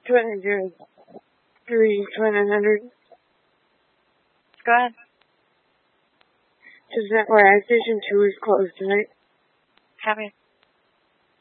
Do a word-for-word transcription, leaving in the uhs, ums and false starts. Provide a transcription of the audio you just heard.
twenty zero three twenty hundred. Go ahead. Just that where I station two is closed tonight. Copy.